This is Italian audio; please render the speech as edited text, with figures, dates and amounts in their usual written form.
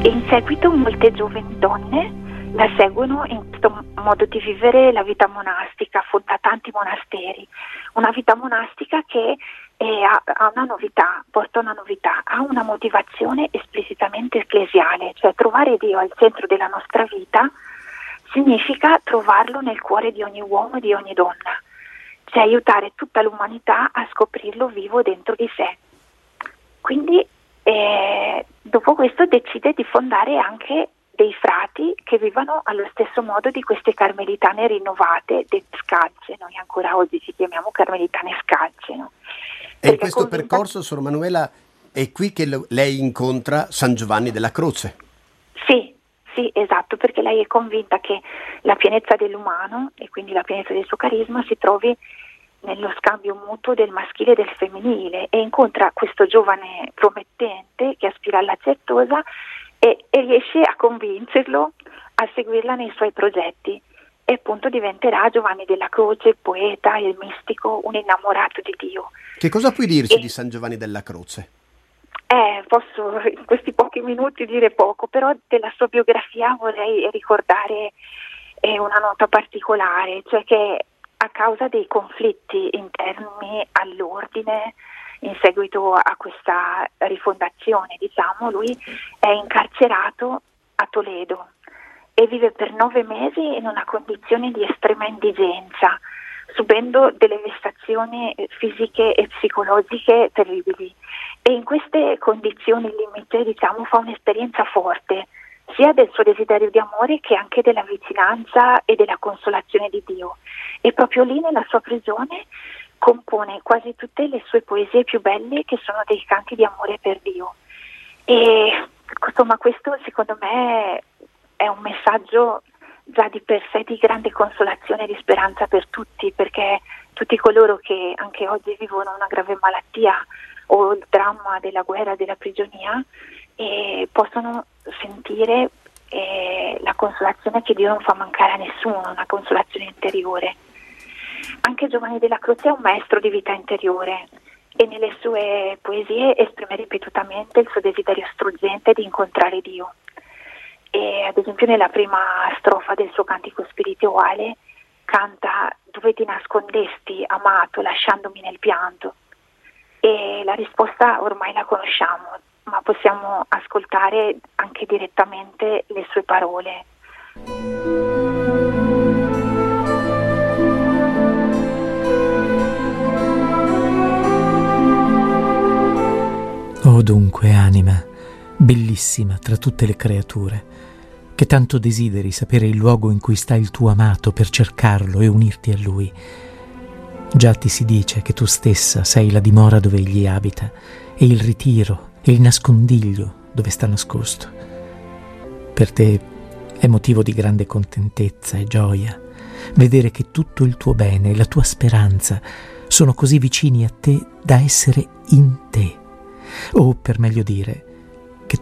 e in seguito molte giovani donne la seguono in questo modo di vivere la vita monastica, fonda tanti monasteri, una vita monastica che ha una novità, porta una novità, ha una motivazione esplicitamente ecclesiale, cioè trovare Dio al centro della nostra vita significa trovarlo nel cuore di ogni uomo e di ogni donna, cioè aiutare tutta l'umanità a scoprirlo vivo dentro di sé. Quindi dopo questo decide di fondare anche dei frati che vivano allo stesso modo di queste carmelitane rinnovate, dette scalze. Noi ancora oggi ci chiamiamo carmelitane scalze, no? E in questo percorso, Sor Manuela, è qui che lei incontra San Giovanni della Croce. Sì, esatto, perché lei è convinta che la pienezza dell'umano e quindi la pienezza del suo carisma si trovi nello scambio mutuo del maschile e del femminile, e incontra questo giovane promettente che aspira alla certosa e riesce a convincerlo a seguirla nei suoi progetti, e appunto diventerà Giovanni della Croce, il poeta, il mistico, un innamorato di Dio. Che cosa puoi dirci di San Giovanni della Croce? Posso in questi pochi minuti dire poco, però della sua biografia vorrei ricordare una nota particolare, cioè che a causa dei conflitti interni all'ordine, in seguito a questa rifondazione, lui è incarcerato a Toledo e vive per 9 mesi in una condizione di estrema indigenza, subendo delle vessazioni fisiche e psicologiche terribili, e in queste condizioni limite fa un'esperienza forte sia del suo desiderio di amore che anche della vicinanza e della consolazione di Dio, e proprio lì nella sua prigione compone quasi tutte le sue poesie più belle, che sono dei canti di amore per Dio. E insomma, questo secondo me è un messaggio già di per sé di grande consolazione e di speranza per tutti, perché tutti coloro che anche oggi vivono una grave malattia o il dramma della guerra, della prigionia, possono sentire la consolazione che Dio non fa mancare a nessuno, una consolazione interiore. Anche Giovanni della Croce è un maestro di vita interiore e nelle sue poesie esprime ripetutamente il suo desiderio struggente di incontrare Dio. E ad esempio nella prima strofa del suo cantico spirituale canta: dove ti nascondesti, amato, lasciandomi nel pianto? E la risposta ormai la conosciamo, ma possiamo ascoltare anche direttamente le sue parole. Oh dunque, anima, bellissima tra tutte le creature, che tanto desideri sapere il luogo in cui sta il tuo amato per cercarlo e unirti a lui. Già ti si dice che tu stessa sei la dimora dove egli abita, e il ritiro e il nascondiglio dove sta nascosto. Per te è motivo di grande contentezza e gioia vedere che tutto il tuo bene e la tua speranza sono così vicini a te da essere in te. O, per meglio dire,